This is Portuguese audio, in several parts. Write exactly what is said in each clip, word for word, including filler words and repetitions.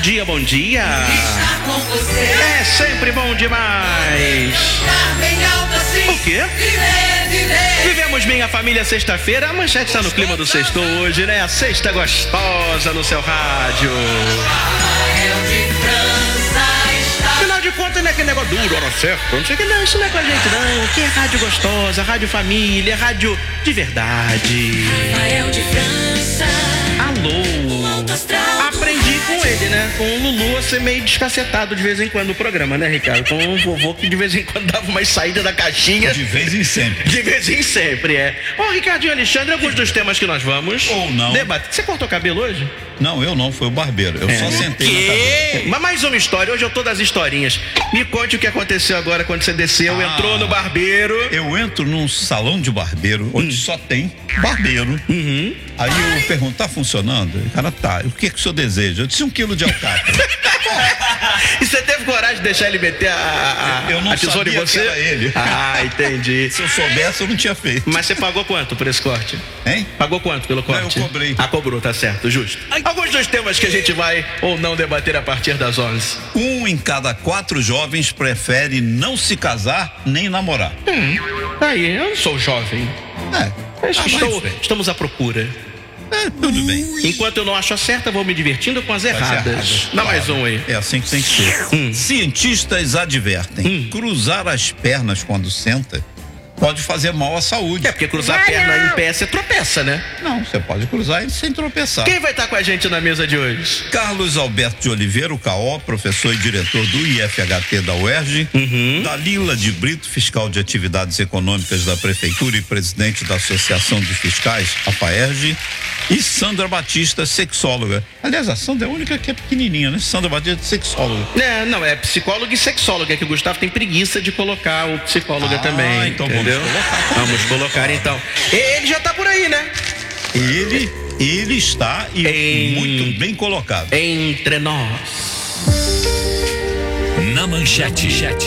dia, bom dia. É sempre bom demais. O quê? Vivemos bem a família sexta-feira. A manchete está no clima do sexto hoje, né? A sexta gostosa no seu rádio. Afinal de contas, não é aquele negócio duro, hora certa, não sei o que, não, isso não é com a gente, não. Aqui é rádio gostosa, rádio família, rádio de verdade. Rafael de França. Alô. Aprendi com ele, né? Com o Lulu a ser meio descacetado de vez em quando no programa, né, Ricardo? Com o vovô que de vez em quando dava umas saídas da caixinha. De vez em sempre. De vez em sempre, é. Ô, Ricardinho Alexandre, alguns dos temas que nós vamos Ou não. debater. Você cortou cabelo hoje? Não, eu não, foi o barbeiro. Eu É. só sentei na cadeira. Mas mais uma história, hoje eu tô das historinhas. Me conte o que aconteceu agora quando você desceu, Ah. entrou no barbeiro. Eu entro num salão de barbeiro, onde Hum. só tem barbeiro. Uhum. Aí eu pergunto, tá funcionando? O cara, tá. O que que o senhor deseja? Eu disse, um quilo de alcatra. E você teve coragem de deixar ele meter a, a, Eu não a tesoura em sabia você? que era ele. Ah, entendi. Se eu soubesse, eu não tinha feito. Mas você pagou quanto por esse corte? Hein? Pagou quanto pelo corte? Não, eu cobrei. Ah, cobrou, tá certo, justo. Alguns dos temas que a gente vai ou não debater a partir das onze. Um em cada quatro jovens prefere não se casar nem namorar. Hum, aí, eu não sou jovem. É. Mas Ah, vai estou- em frente. estamos à procura. É, tudo bem. Enquanto eu não acho a certa, vou me divertindo com as Mas é erradas. errado, Dá claro. mais um aí. É assim que tem que ser. Hum. Cientistas advertem: cruzar as pernas quando senta pode fazer mal à saúde. É porque cruzar a perna em pé, você tropeça, né? Não, você pode cruzar sem tropeçar. Quem vai estar com a gente na mesa de hoje? Carlos Alberto de Oliveira, o K O, professor e diretor do I F H T da U E R J. Uhum. Dalila de Brito, fiscal de atividades econômicas da Prefeitura e presidente da Associação de Fiscais, a FAERJ. E Sandra Batista, sexóloga. Aliás, a Sandra é a única que é pequenininha, né? Sandra Batista, sexóloga. É, não, é psicóloga e sexóloga, que o Gustavo tem preguiça de colocar o psicóloga Ah, também. então vamos entendeu? colocar. Vamos colocar então. Ele já tá por aí, né? Ele, ele está e Em- muito bem colocado. Entre nós. Na manchete.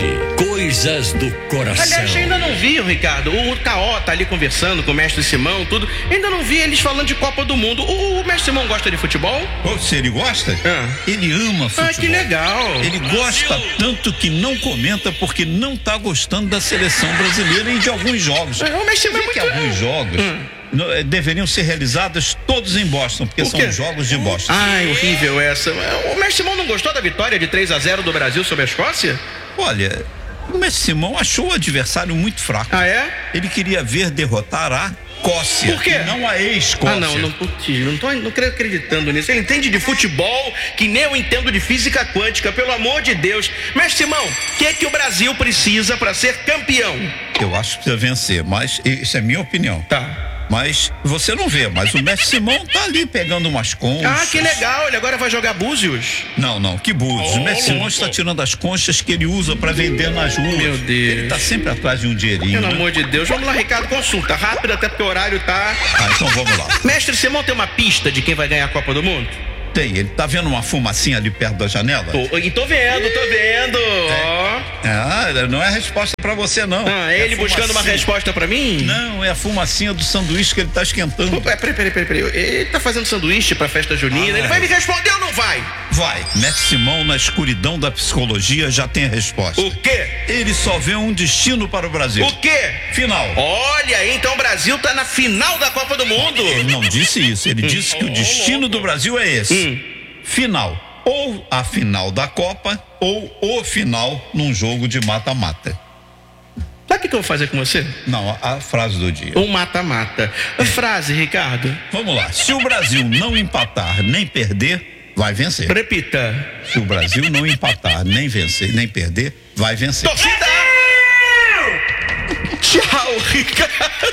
Coisas do coração. Aliás, eu ainda não vi, Ricardo. O K O tá ali conversando com o mestre Simão, tudo. Ainda não vi eles falando de Copa do Mundo. O, o mestre Simão gosta de futebol? Pô, se ele gosta, Ah. ele ama futebol. Ah, que legal. Ele gosta tanto que não comenta porque não tá gostando da seleção brasileira e de alguns jogos. É, o mestre Simão é Sabe que muito... alguns jogos no- eh, deveriam ser realizados todos em Boston, porque Por são quê? jogos de Boston. Ai, horrível essa. O mestre Simão não gostou da vitória de três a zero do Brasil sobre a Escócia? Olha, o Messi Simão achou o adversário muito fraco. Ah, é? Ele queria ver derrotar a Cócia. Por quê? E não a ex-Cócia. Ah, não, não, putz, não tô, não tô acreditando nisso. Ele entende de futebol que nem eu entendo de física quântica, pelo amor de Deus. Mestre Simão, o que é que o Brasil precisa para ser campeão? Eu acho que precisa vencer, mas isso é minha opinião. Tá. Mas você não vê, mas o Messi Simão tá ali pegando umas conchas. Ah, que legal, ele agora vai jogar búzios. Não, não, que búzios. Oh, o Messi Simão está tirando as conchas que ele usa para vender nas ruas. Meu Deus. Ele tá sempre atrás de um dinheirinho. Pelo né? amor de Deus. Vamos lá, Ricardo, consulta rápida, até porque o horário tá... Ah, então vamos lá. Mestre Simão tem uma pista de quem vai ganhar a Copa do Mundo? Tem, ele tá vendo uma fumacinha ali perto da janela? Tô, e tô vendo, tô vendo. Ó. Ah, não é a resposta pra você, não. Ah, é ele a buscando uma fumacinha. resposta pra mim? Não, é a fumacinha do sanduíche que ele tá esquentando. Peraí, peraí, peraí, peraí. Ele tá fazendo sanduíche pra festa junina. Ah, Ele vai me responder ou não vai? Vai. Messi Simão, na escuridão da psicologia, já tem a resposta. O quê? Ele só vê um destino para o Brasil. O quê? Final. Olha aí, então o Brasil tá na final da Copa do Mundo. Ele não disse isso, ele disse que o destino do Brasil é esse. Hum. Final. Ou a final da Copa, ou o final num jogo de mata-mata. Sabe o que que eu vou fazer com você? Não, a, a frase do dia. Um mata-mata. Frase, Ricardo. Vamos lá. Se o Brasil não empatar nem perder, vai vencer. Repita. Se o Brasil não empatar, nem vencer, nem perder, vai vencer. Torcida! Tchau, Ricardo.